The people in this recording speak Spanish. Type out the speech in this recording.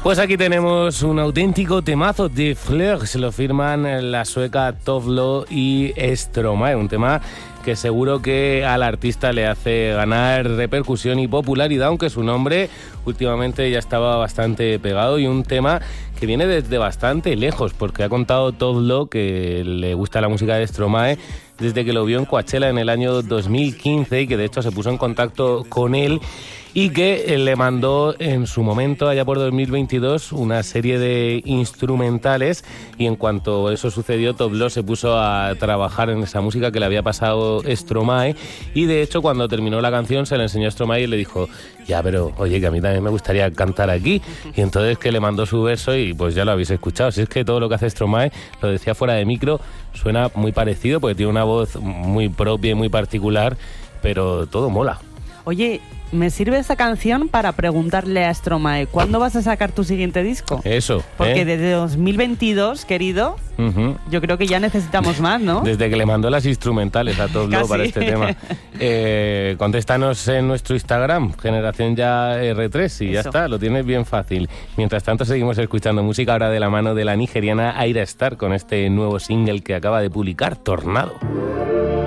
Pues aquí tenemos un auténtico temazo de Fleur, se lo firman la sueca Tove Lo y Stromae, un tema que seguro que al artista le hace ganar repercusión y popularidad, aunque su nombre últimamente ya estaba bastante pegado, y un tema que viene desde bastante lejos, porque ha contado Tove Lo que le gusta la música de Stromae desde que lo vio en Coachella en el año 2015 y que de hecho se puso en contacto con él y que le mandó en su momento, allá por 2022, una serie de instrumentales, y en cuanto eso sucedió, Tove Lo se puso a trabajar en esa música que le había pasado Stromae, y de hecho cuando terminó la canción se la enseñó a Stromae y le dijo: ya, pero oye, que a mí también me gustaría cantar aquí. Y entonces que le mandó su verso y pues ya lo habéis escuchado. Si es que todo lo que hace Stromae, lo decía fuera de micro, suena muy parecido porque tiene una voz muy propia y muy particular, pero todo mola. Oye, me sirve esta canción para preguntarle a Stromae, ¿cuándo vas a sacar tu siguiente disco? Eso. Porque desde 2022, querido, yo creo que ya necesitamos más, ¿no? Desde que le mandó las instrumentales a Tove Lo para este tema. Contéstanos en nuestro Instagram, Generación Ya R3, y ya está, lo tienes bien fácil. Mientras tanto seguimos escuchando música ahora de la mano de la nigeriana Ayra Starr con este nuevo single que acaba de publicar, Tornado.